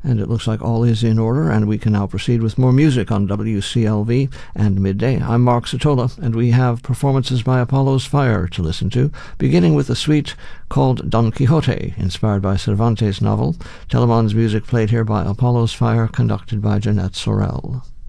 And it looks like all is in order, and we can now proceed with more music on WCLV and Midday. I'm Mark Satola, and we have performances by Apollo's Fire to listen to, beginning with a suite called Don Quixote, inspired by Cervantes' novel. Telemann's music played here by Apollo's Fire, conducted by Jeanette Sorel.